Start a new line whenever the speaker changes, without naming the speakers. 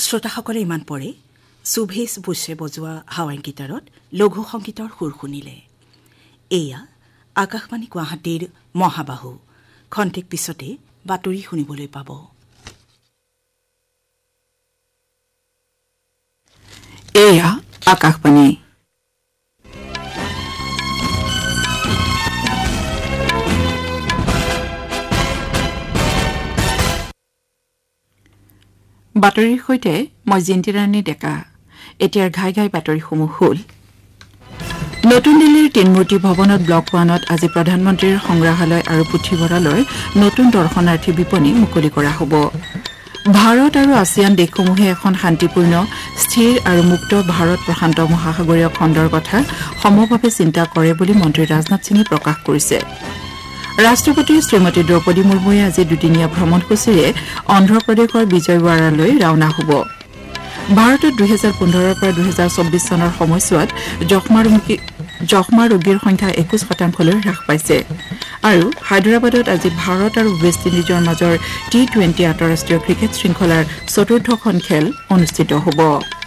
শ্ৰোতাসকলে ইমান পৰে সুভেশ বুছে বজোৱা হাৱাই গীটাৰত লঘু সংগীতৰ সুৰ শুনিলে। এয়া আকাশবাণী গুৱাহাটীৰ মহাবাহু। খন্তেক পিছতে বাতৰি শুনিবলৈ পাব।
এয়া আকাশবাণী। বাতৰিৰ সৈতে মই জিন্তিৰাণী ডেকা। এতিয়াৰ ঘাই ঘাই বাতৰিসমূহ হ'ল। নতুন দিল্লীৰ তিনমূৰ্তি ভৱনত ব্লক 1ত আজি প্ৰধানমন্ত্ৰীৰ সংগ্ৰহালয় আৰু পুথিভঁৰালৰ নতুন দৰ্শনাৰ্থী বিপণী মুকলি কৰা হ'ব। ভাৰত আৰু আছিয়ান দেশসমূহে এখন শান্তিপূৰ্ণ স্থিৰ আৰু মুক্ত ভাৰত প্ৰশান্ত মহাসাগৰীয় খণ্ডৰ কথা সমভাৱে চিন্তা কৰে বুলি মন্ত্ৰী ৰাজনাথ সিঙে প্ৰকাশ কৰিছে। ৰাষ্ট্ৰপতি শ্ৰীমতী দ্ৰৌপদী মুৰ্মুৱে আজি দুদিনীয়া ভ্ৰমণসূচীৰে অন্ধ্ৰপ্ৰদেশৰ বিজয়ৱাড়ালৈ ৰাওনা হ'ব। ভাৰতত 2015 পৰা 2024 চনৰ সময়ছোৱাত যক্ষ্মা ৰোগীৰ সংখ্যা 21% হ্ৰাস পাইছে। আৰু হায়দৰাবাদত আজি ভাৰত আৰু ৱেষ্ট ইণ্ডিজৰ মাজৰ T20 আন্তঃৰাষ্ট্ৰীয় ক্ৰিকেট শৃংখলাৰ চতুৰ্থখন খেল অনুষ্ঠিত হ'ব।